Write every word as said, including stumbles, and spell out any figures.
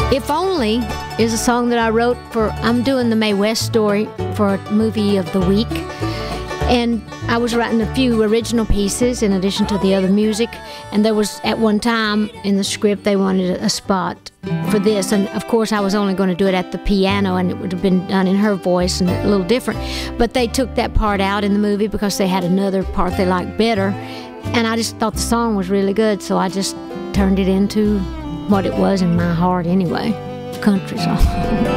If Only is a song that I wrote for, I'm doing the Mae West story for Movie of the Week. And I was writing a few original pieces in addition to the other music. And there was, at one time in the script, they wanted a spot for this. And of course, I was only going to do it at the piano, and it would have been done in her voice and a little different. But they took that part out in the movie because they had another part they liked better. And I just thought the song was really good, so I just turned it into what it was in my heart anyway, country song.